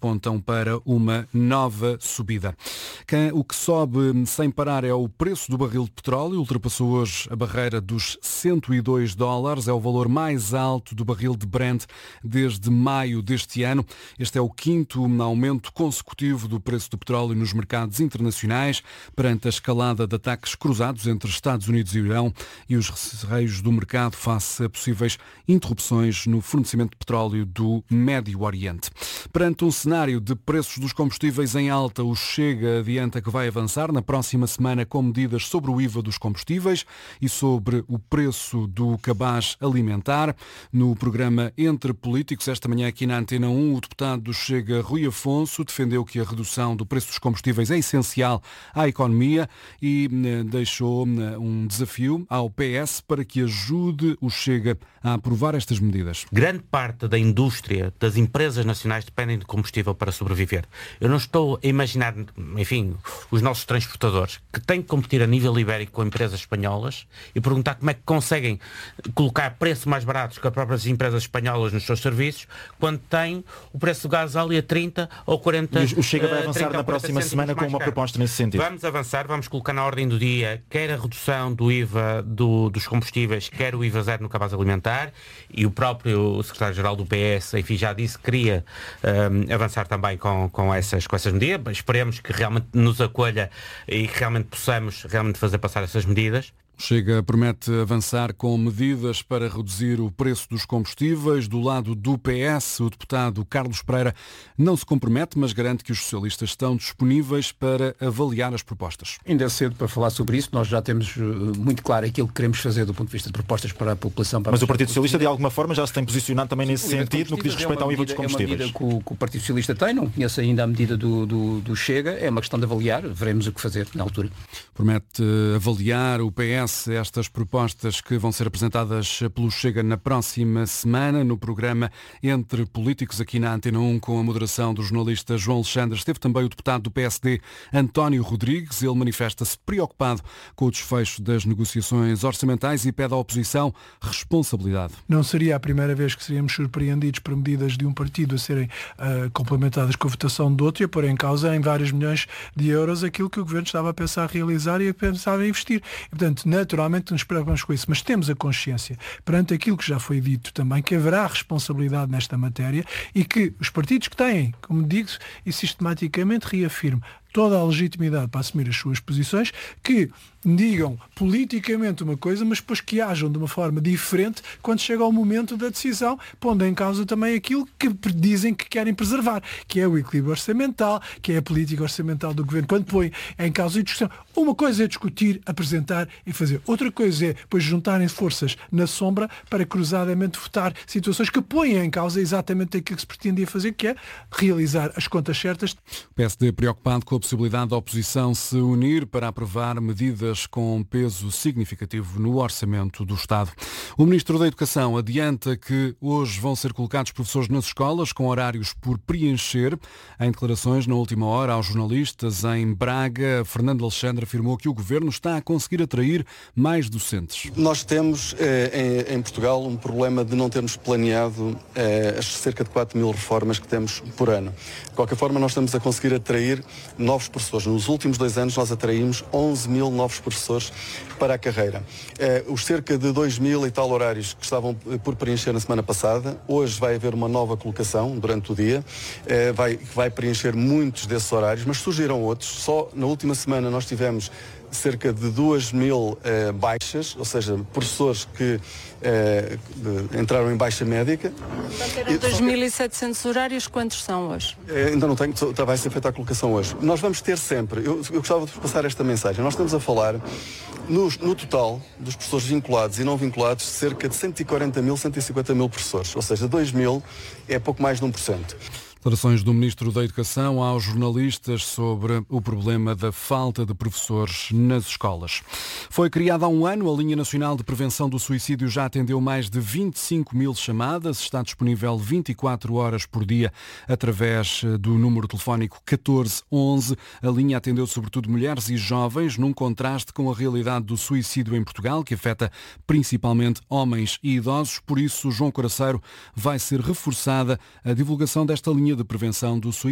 apontam para uma nova subida. O que sobe sem parar é o preço do barril de petróleo, ultrapassou hoje a barreira dos $102, é o valor mais alto do barril de Brent desde maio deste ano. Este é o quinto aumento consecutivo do preço do petróleo nos mercados internacionais, perante a escalada de ataques cruzados entre Estados Unidos e Irão e os receios do mercado face a possíveis interrupções no fornecimento de petróleo do Médio Oriente. Perante um cenário de preços dos combustíveis em alta, o Chega adianta que vai avançar na próxima semana com medidas sobre o IVA dos combustíveis e sobre o preço do cabaz alimentar. No programa Entre Políticos, esta manhã aqui na Antena 1, o deputado do Chega, Rui Afonso, defendeu que a redução do preço dos combustíveis é essencial à economia e deixou um desafio ao PS para que ajude o Chega a aprovar estas medidas. Grande parte da indústria, das empresas nacionais dependem de combustível para sobreviver. Eu não estou a imaginar, enfim, os nossos transportadores que têm que competir a nível ibérico com empresas espanholas e perguntar como é que conseguem colocar preços mais baratos que as próprias empresas espanholas nos seus serviços quando têm o preço do gás ali a 30 ou 40. O Chega vai avançar na próxima semana com uma proposta nesse sentido. Vamos avançar, vamos colocar na ordem do dia quer a redução do IVA dos combustíveis, quer o IVA zero no cabaz alimentar, e o próprio secretário-geral do PS, enfim, já disse que queria avançar também com essas medidas. Esperemos que realmente nos acolha e que realmente possamos realmente fazer passar essas medidas. Chega promete avançar com medidas para reduzir o preço dos combustíveis. Do lado do PS, o deputado Carlos Pereira não se compromete, mas garante que os socialistas estão disponíveis para avaliar as propostas. Ainda é cedo para falar sobre isso. Nós já temos muito claro aquilo que queremos fazer do ponto de vista de propostas para a população. Mas o Partido Socialista, de alguma forma, já se tem posicionado também nesse sentido, no que diz respeito ao IVA dos combustíveis. É uma medida que o Partido Socialista tem, não conheço ainda a medida do Chega. É uma questão de avaliar, veremos o que fazer na altura. Promete avaliar o PS estas propostas que vão ser apresentadas pelo Chega na próxima semana no programa Entre Políticos aqui na Antena 1 com a moderação do jornalista João Alexandre. Esteve também o deputado do PSD António Rodrigues. Ele manifesta-se preocupado com o desfecho das negociações orçamentais e pede à oposição responsabilidade. Não seria a primeira vez que seríamos surpreendidos por medidas de um partido a serem complementadas com a votação de outro e a pôr em causa em vários milhões de euros aquilo que o Governo estava a pensar realizar e a pensar em investir. E, portanto, naturalmente nos preocupamos com isso, mas temos a consciência, perante aquilo que já foi dito também, que haverá responsabilidade nesta matéria e que os partidos que têm, como digo, e sistematicamente reafirmo, toda a legitimidade para assumir as suas posições, que digam politicamente uma coisa, mas depois que ajam de uma forma diferente quando chega ao momento da decisão, pondo em causa também aquilo que dizem que querem preservar, que é o equilíbrio orçamental, que é a política orçamental do Governo, quando põe em causa e discussão. Uma coisa é discutir, apresentar e fazer. Outra coisa é, depois, juntarem forças na sombra para cruzadamente votar situações que põem em causa exatamente aquilo que se pretendia fazer, que é realizar as contas certas. O PSD preocupado com a possibilidade da oposição se unir para aprovar medidas com peso significativo no orçamento do Estado. O Ministro da Educação adianta que hoje vão ser colocados professores nas escolas com horários por preencher. Em declarações na última hora aos jornalistas em Braga, Fernando Alexandre afirmou que o Governo está a conseguir atrair mais docentes. Nós temos em Portugal um problema de não termos planeado as cerca de 4.000 reformas que temos por ano. De qualquer forma, nós estamos a conseguir atrair novos professores. Nos últimos 2 anos nós atraímos 11.000 novos professores para a carreira. Os cerca de 2.000 e tal horários que estavam por preencher na semana passada, hoje vai haver uma nova colocação durante o dia, vai preencher muitos desses horários, mas surgiram outros. Só na última semana nós tivemos cerca de 2.000 baixas, ou seja, professores que entraram em baixa médica. Eram 2.700 horários, quantos são hoje? Ainda não tenho, vai ser feita a colocação hoje. Nós vamos ter sempre, eu gostava de passar esta mensagem, nós estamos a falar no total dos professores vinculados e não vinculados, cerca de 140.000, 150.000 professores, ou seja, 2.000 é pouco mais de 1%. Declarações do Ministro da Educação aos jornalistas sobre o problema da falta de professores nas escolas. Foi criada há um ano a Linha Nacional de Prevenção do Suicídio, já atendeu mais de 25.000 chamadas, está disponível 24 horas por dia através do número telefónico 1411. A linha atendeu sobretudo mulheres e jovens, num contraste com a realidade do suicídio em Portugal, que afeta principalmente homens e idosos. Por isso, João Coraceiro, vai ser reforçada a divulgação desta linha de prevenção do suicídio.